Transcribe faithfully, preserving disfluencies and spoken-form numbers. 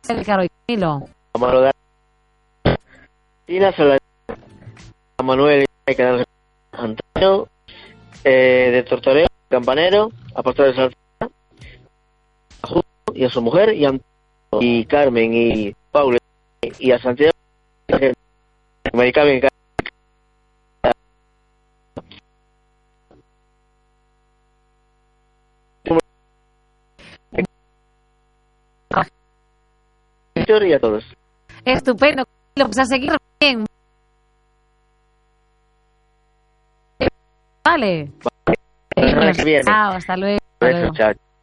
el Caro y Camilo. A Manolo de Tina, a Manuel y Antonio, eh, de Tortoreo, Campanero, a Pastor de Salcedo, a Julio y a su mujer, y a Antonio, y Carmen, y Paula, y a Santiago, y Mari Carmen, y a todos. Estupendo, pues a seguir bien. Vale. Vale. Chao, hasta luego. Hasta luego. Chao.